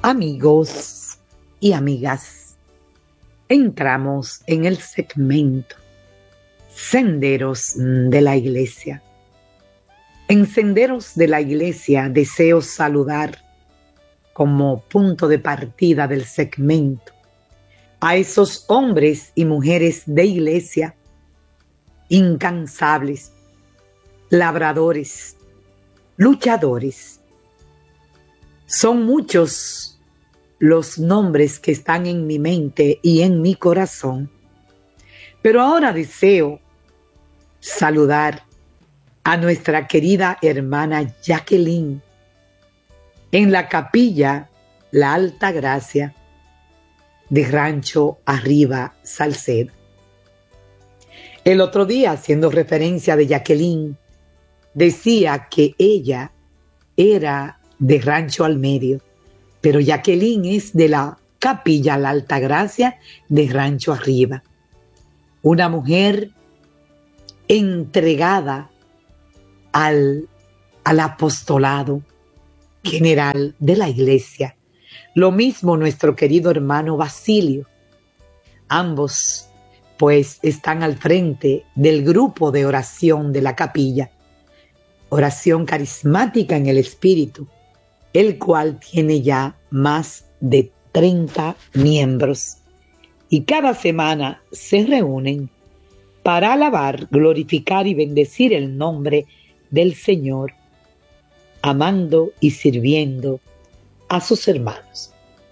Amigos y amigas, entramos en el segmento Senderos de la Iglesia. En Senderos de la Iglesia deseo saludar como punto de partida del segmento a esos hombres y mujeres de iglesia incansables, labradores, luchadores. Son muchos los nombres que están en mi mente y en mi corazón, pero ahora deseo saludar a nuestra querida hermana Jacqueline en la capilla La Alta Gracia de Rancho Arriba, Salcedo. El otro día, haciendo referencia de Jacqueline, decía que ella era de Rancho al Medio, pero Jacqueline es de la capilla La Alta Gracia de Rancho Arriba. Una mujer entregada al apostolado general de la iglesia. Lo mismo nuestro querido hermano Basilio. Ambos pues están al frente del grupo de oración de la capilla, oración carismática en el espíritu, el cual tiene ya más de 30 miembros y cada semana se reúnen para alabar, glorificar y bendecir el nombre del Señor, amando y sirviendo a sus hermanos.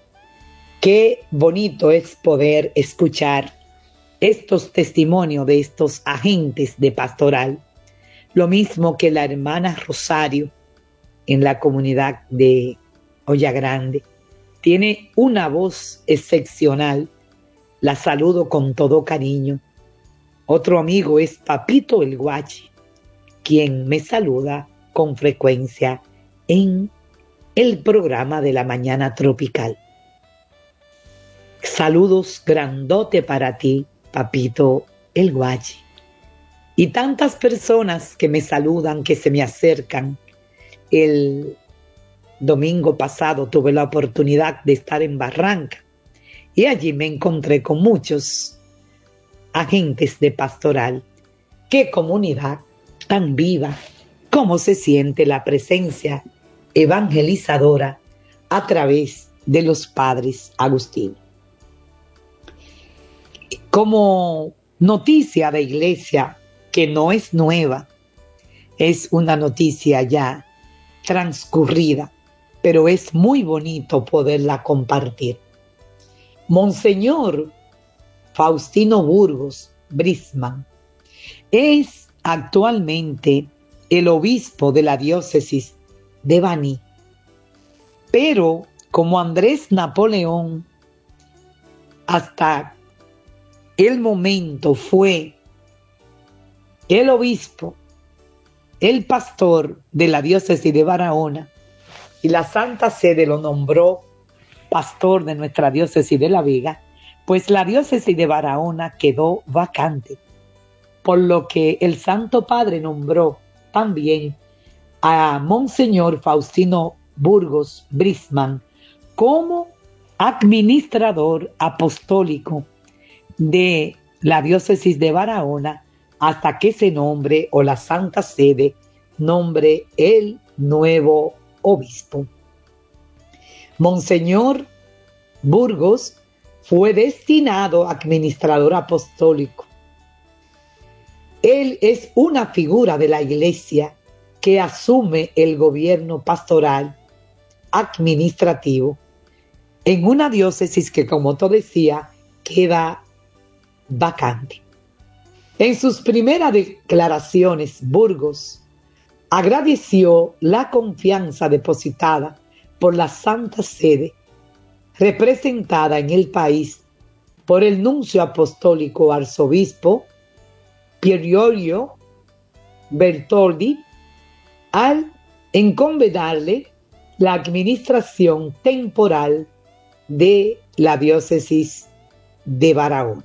Qué bonito es poder escuchar estos testimonios de estos agentes de pastoral, lo mismo que la hermana Rosario en la comunidad de Olla Grande. Tiene una voz excepcional, la saludo con todo cariño. Otro amigo es Papito el Guachi, quien me saluda con frecuencia en el programa de la Mañana Tropical. Saludos grandote para ti, Papito el Guachi. Y tantas personas que me saludan, que se me acercan. El domingo pasado tuve la oportunidad de estar en Barranca y allí me encontré con muchos agentes de pastoral. ¡Qué comunidad tan viva! ¿Cómo se siente la presencia evangelizadora a través de los padres agustinos? Como noticia de iglesia que no es nueva, es una noticia ya transcurrida, pero es muy bonito poderla compartir. Monseñor Faustino Burgos Brisman es actualmente el obispo de la diócesis de Baní, pero como Andrés Napoleón hasta el momento fue el obispo, el pastor de la diócesis de Barahona, y la Santa Sede lo nombró pastor de nuestra diócesis de La Vega, pues la diócesis de Barahona quedó vacante, por lo que el Santo Padre nombró también a Monseñor Faustino Burgos Brisman como administrador apostólico de la diócesis de Barahona hasta que se nombre, o la Santa Sede nombre, el nuevo obispo. Monseñor Burgos fue destinado administrador apostólico. Él es una figura de la iglesia que asume el gobierno pastoral administrativo en una diócesis que, como te decía, queda vacante. En sus primeras declaraciones, Burgos agradeció la confianza depositada por la Santa Sede, representada en el país por el nuncio apostólico arzobispo Piergiorgio Bertoldi, al encomendarle la administración temporal de la diócesis de Barahona,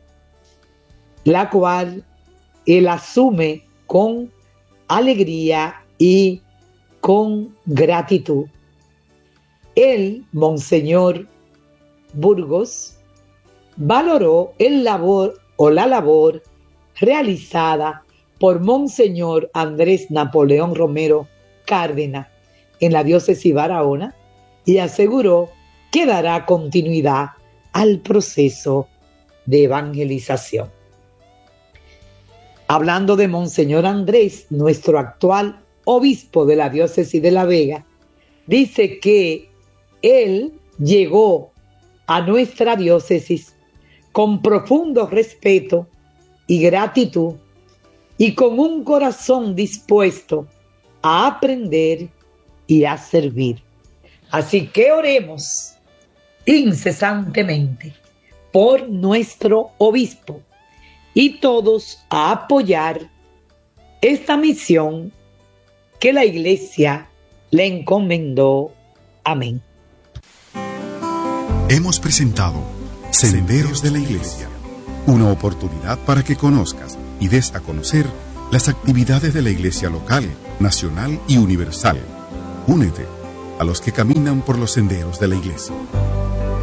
la cual él asume con alegría y con gratitud. el Monseñor Burgos valoró la labor realizada por Monseñor Andrés Napoleón Romero Cárdenas en la diócesis Barahona y aseguró que dará continuidad al proceso de evangelización. Hablando de Monseñor Andrés, nuestro actual obispo de la diócesis de La Vega, dice que él llegó a nuestra diócesis con profundo respeto y gratitud y con un corazón dispuesto a aprender y a servir. Así que oremos incesantemente por nuestro obispo y todos a apoyar esta misión que la Iglesia le encomendó. Amén. Hemos presentado Senderos de la Iglesia, una oportunidad para que conozcas y des a conocer las actividades de la Iglesia local, nacional y universal. Únete a los que caminan por los senderos de la Iglesia.